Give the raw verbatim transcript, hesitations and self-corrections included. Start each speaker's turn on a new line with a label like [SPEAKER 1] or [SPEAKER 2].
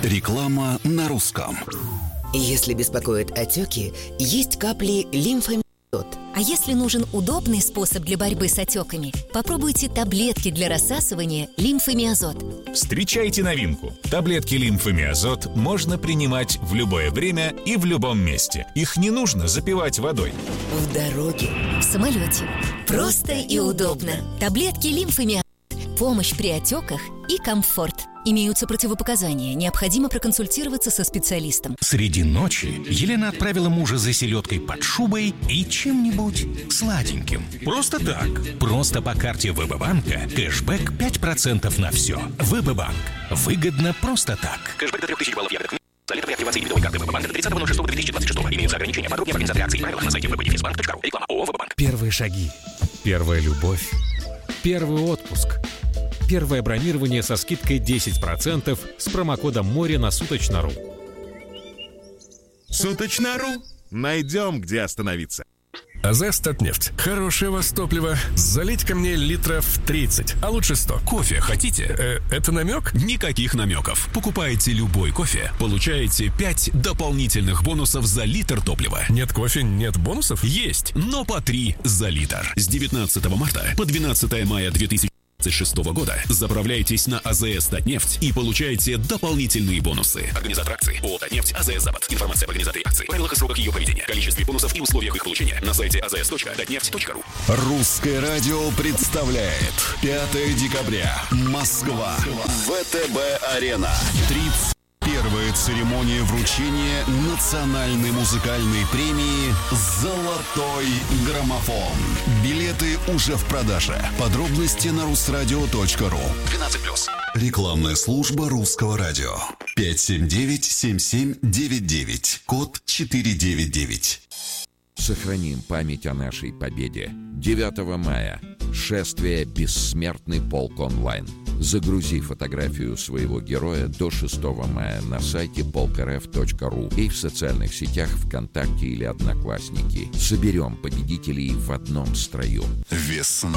[SPEAKER 1] Реклама на русском.
[SPEAKER 2] Если беспокоят отеки, есть капли лимфомиозот.
[SPEAKER 3] А если нужен удобный способ для борьбы с отеками, попробуйте таблетки для рассасывания лимфомиозот.
[SPEAKER 4] Встречайте новинку. Таблетки лимфомиозот можно принимать в любое время и в любом месте. Их не нужно запивать водой.
[SPEAKER 2] В дороге,
[SPEAKER 3] в самолете. Просто и удобно. Таблетки лимфомиозот. Помощь при отеках и комфорт. Имеются противопоказания. Необходимо проконсультироваться со специалистом.
[SPEAKER 5] Среди ночи Елена отправила мужа за селедкой под шубой и чем-нибудь сладеньким. Просто так. Просто по карте ВБ-банка кэшбэк пять процентов на все. ВБ-банк. Выгодно просто так.
[SPEAKER 6] Кэшбэк до трех тысяч баллов ягодок. За лето при активации дебетовой карты ВБ-банка до тридцатого ноль шестого две тысячи двадцать шестого. Имеются ограничения. Подробнее в организации акций и правилах на сайте вэ бэ дефис банк точка ру. Реклама ООО «ВБ-банк».
[SPEAKER 7] Первые шаги. Первая любовь. Первый отпуск. Первое бронирование со скидкой десять процентов с промокодом «Море» на Суточно.ру.
[SPEAKER 8] Суточно.ру. Найдем, где остановиться.
[SPEAKER 9] АЗС «Татнефть». Хорошее вас топливо. Залить ко мне литров тридцать, а лучше сто.
[SPEAKER 10] Кофе хотите?
[SPEAKER 9] Э, это намек?
[SPEAKER 10] Никаких намеков. Покупаете любой кофе, получаете пять дополнительных бонусов за литр топлива.
[SPEAKER 9] Нет кофе, нет бонусов?
[SPEAKER 10] Есть, но по три за литр. С девятнадцатого марта по двенадцатое мая две тысячи двадцать шестого года заправляйтесь на АЗС «Татнефть» и получаете дополнительные бонусы. Организатор акции ООО «Татнефть», АЗС «Запад». Информация об организаторе акции, правилах и сроках ее проведения, количестве бонусов и условиях их получения на сайте а зэ эс точка татнефть точка ру.
[SPEAKER 1] Русское радио представляет пятое декабря. Москва. вэ тэ бэ-арена. тридцать первая церемония вручения национальной музыкальной премии «Золотой граммофон». Билеты уже в продаже. Подробности на русрадио точка ру.
[SPEAKER 6] двенадцать плюс.
[SPEAKER 1] Рекламная служба Русского радио. пять семь девять семь семь девять девять. Код четыре девять девять.
[SPEAKER 11] Сохраним память о нашей победе. девятого мая. Шествие «Бессмертный полк онлайн». Загрузи фотографию своего героя до шестого мая на сайте полк эр эф точка ру и в социальных сетях ВКонтакте или Одноклассники. Соберем победителей в одном строю.
[SPEAKER 1] Весна.